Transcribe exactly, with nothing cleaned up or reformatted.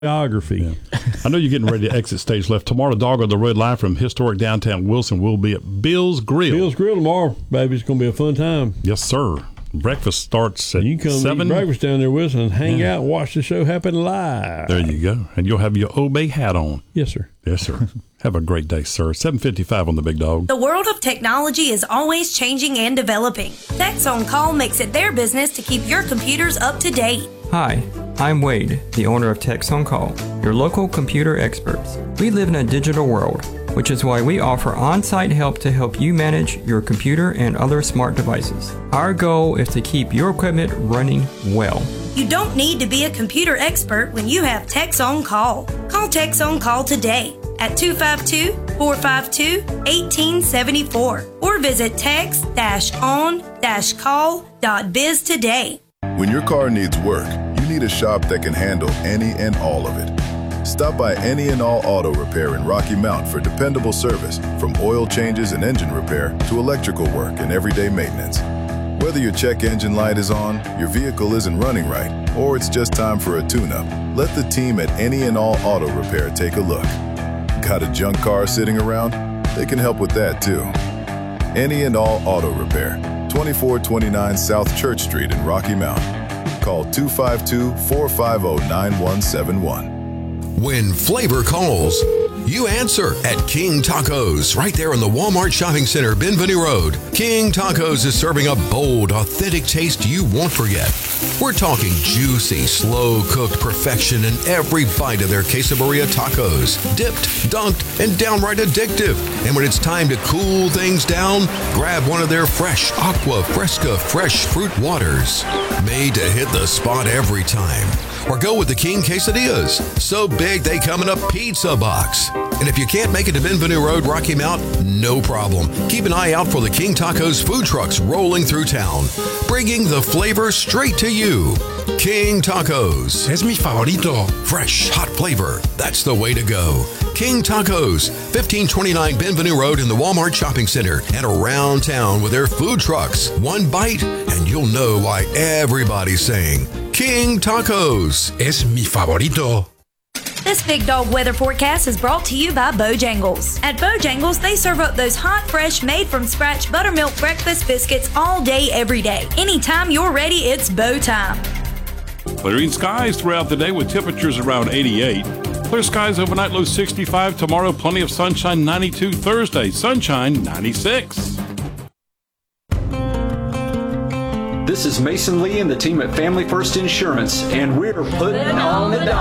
Biography. Yeah. I know you're getting ready to exit stage left. Tomorrow, Dog on the Road live from historic downtown Wilson will be at Bill's Grill. Bill's Grill tomorrow, baby. It's going to be a fun time. Yes, sir. Breakfast starts at you can come seven. eat breakfast down there with us and hang yeah. out and watch the show happen live. There you go. And you'll have your Obey hat on. Yes, sir. Yes, sir. Have a great day, sir. seven fifty-five on the Big Dog. The world of technology is always changing and developing. Techs on Call makes it their business to keep your computers up to date. Hi, I'm Wade, the owner of Techs on Call, your local computer experts. We live in a digital world, which is why we offer on-site help to help you manage your computer and other smart devices. Our goal is to keep your equipment running well. You don't need to be a computer expert when you have Techs on Call. Call Techs on Call today at two five two, four five two, one eight seven four or visit tex on call dot biz today. When your car needs work, you need a shop that can handle any and all of it. Stop by Any and All Auto Repair in Rocky Mount for dependable service, from oil changes and engine repair to electrical work and everyday maintenance. Whether your check engine light is on, your vehicle isn't running right, or it's just time for a tune-up, let the team at Any and All Auto Repair take a look. Got a junk car sitting around? They can help with that too. Any and All Auto Repair, twenty-four twenty-nine South Church Street in Rocky Mount. Call two five two, four five zero, nine one seven one. When flavor calls, you answer at King Tacos, right there in the Walmart Shopping Center, Benvenue Road. King Tacos is serving a bold, authentic taste you won't forget. We're talking juicy, slow-cooked perfection in every bite of their quesadilla tacos. Dipped, dunked, and downright addictive. And when it's time to cool things down, grab one of their fresh Aqua Fresca fresh fruit waters. Made to hit the spot every time. Or go with the King Quesadillas. So big they come in a pizza box. And if you can't make it to Benvenue Road, Rocky Mount, no problem. Keep an eye out for the King Tacos food trucks rolling through town, bringing the flavor straight to you. King Tacos. Es mi favorito. Fresh, hot flavor. That's the way to go. King Tacos, fifteen twenty-nine Benvenue Road in the Walmart Shopping Center and around town with their food trucks. One bite and you'll know why everybody's saying King Tacos. Es mi favorito. This Big Dog weather forecast is brought to you by Bojangles. At Bojangles, they serve up those hot, fresh, made-from-scratch buttermilk breakfast biscuits all day, every day. Anytime you're ready, it's Bo time. Clearing skies throughout the day with temperatures around eighty-eight. Clear skies overnight, low sixty-five. Tomorrow, plenty of sunshine, ninety-two. Thursday, sunshine, ninety-six. This is Mason Lee and the team at Family First Insurance, and we're putting on the dog.